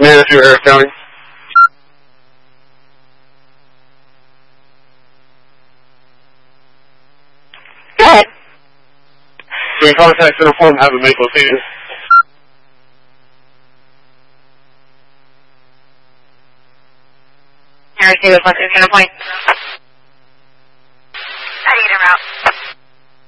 Manager, Harris County. Go ahead. Doing contact center form, have a make location. Harris, David, Western Center Point.